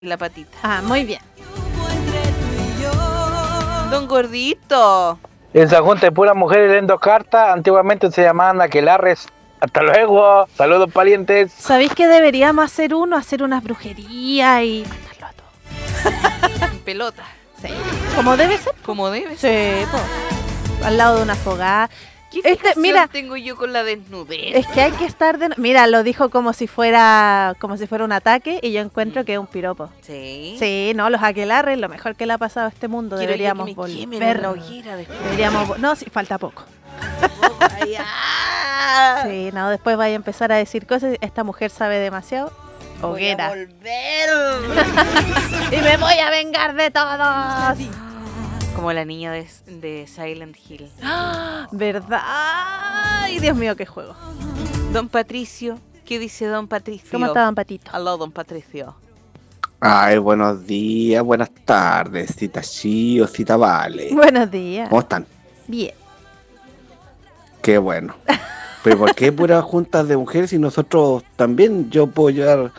la patita. Ah, muy bien. Don Gordito. En San Juan de puras mujeres leyendo cartas, antiguamente se llamaban aquelarres. Hasta luego, saludos parientes. ¿Sabéis que deberíamos hacer hacer unas brujerías y mandarlo a todos? En pelota. Sí. Como debe ser. Como debe. Sí, al lado de una fogata. ¿Qué fijación tengo yo con la desnudez? Es que hay que estar Mira, lo dijo como si fuera un ataque y yo encuentro que es un piropo. Sí. Sí, no, los aquelarres, lo mejor que le ha pasado a este mundo. Quiero deberíamos que me volver. quemen en la hoguera después. No, sí, falta poco. Sí, no, después vaya a empezar a decir cosas. Esta mujer sabe demasiado. Hoguera. Voy a volver. Y me voy a vengar de todos. Como la niña de Silent Hill. ¿Verdad? Ay, Dios mío, qué juego. Don Patricio, ¿qué dice Don Patricio? ¿Cómo está, Don Patito? Aló, Don Patricio. Ay, buenos días, buenas tardes, cita Chi o cita Vale. Buenos días. ¿Cómo están? Bien. Qué bueno. Pero ¿por qué puras juntas de mujeres y nosotros también? Yo puedo llevar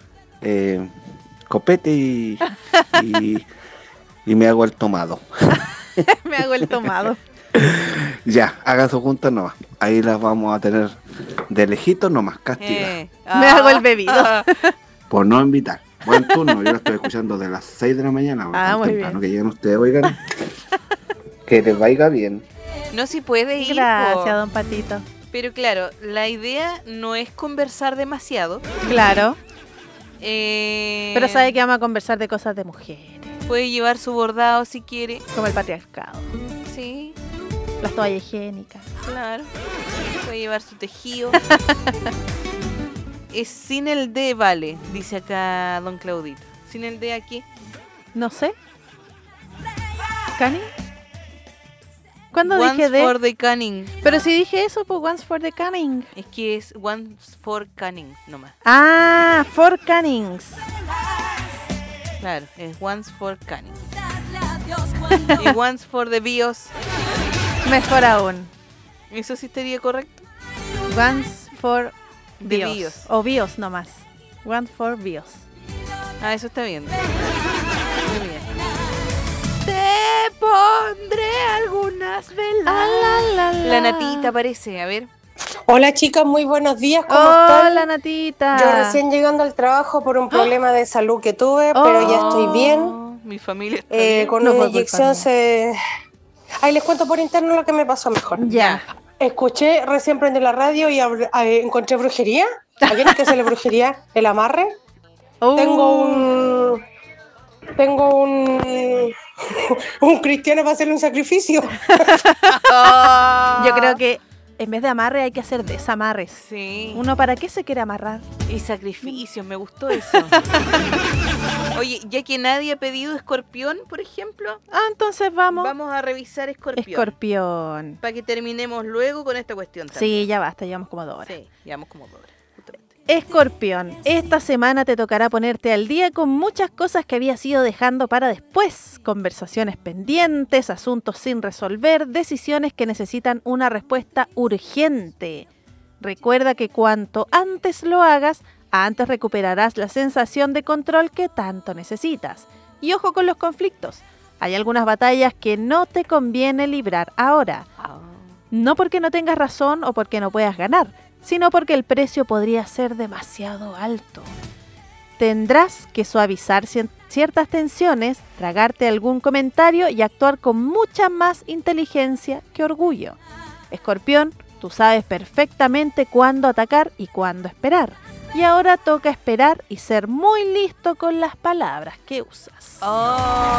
copete y me hago el tomado. Me hago el tomado. Ya, hagan su junta nomás. Ahí las vamos a tener de lejito nomás, castiga. Me hago el bebido. Por no invitar. Buen turno, yo lo estoy escuchando de las 6 de la mañana. Muy temprano bien. que lleguen ustedes, oigan. Que les vaya bien. No, si puede ir. Gracias, Don Patito. Pero claro, la idea no es conversar demasiado. Claro. Pero sabe que vamos a conversar de cosas de mujeres. Puede llevar su bordado si quiere. Como el patriarcado. Sí, Las toallas higiénicas. claro. Puede llevar su tejido. Es sin el D, vale, dice acá Don Claudito. ¿Sin el D aquí? No sé. ¿Canning? ¿Cuándo Once dije de? for the cunning. Pero si dije eso, pues once for the canning. Es que es once for cunning nomás. Ah, for cannings. Claro, es once for cunning. Y once for the bios. Mejor aún. ¿Eso sí estaría correcto? Once for De bios. bios. O bios nomás. Once for bios. Ah, eso está bien. Muy bien. Te pondré algunas velas. La natita aparece, a ver. Hola chicas, muy buenos días, ¿cómo están? Hola, Natita. Yo recién llegando al trabajo por un problema de salud que tuve, pero ya estoy bien. Mi familia está bien. Con No una fue culpa inyección mía. Ahí les cuento por interno lo que me pasó mejor. Ya. Escuché, recién prendí la radio y encontré brujería. ¿A quién es que hace la brujería? ¿El amarre? Tengo un cristiano para hacerle un sacrificio. Yo creo que en vez de amarre hay que hacer desamarres. Sí. ¿Uno para qué se quiere amarrar? Y sacrificios, me gustó eso. Oye, ya que nadie ha pedido escorpión, por ejemplo, Entonces vamos a revisar escorpión. escorpión. Para que terminemos luego con esta cuestión también. Sí, ya basta, llevamos como 2 horas. Sí, llevamos como 2 horas. Justamente. Escorpión, esta semana te tocará ponerte al día con muchas cosas que habías ido dejando para después. Conversaciones pendientes, asuntos sin resolver, decisiones que necesitan una respuesta urgente. Recuerda que cuanto antes lo hagas, antes recuperarás la sensación de control que tanto necesitas. Y ojo con los conflictos. Hay algunas batallas que no te conviene librar ahora. No porque no tengas razón o porque no puedas ganar, sino porque el precio podría ser demasiado alto. Tendrás que suavizar ciertas tensiones, tragarte algún comentario y actuar con mucha más inteligencia que orgullo. Escorpión, tú sabes perfectamente cuándo atacar y cuándo esperar. Y ahora toca esperar y ser muy listo con las palabras que usas.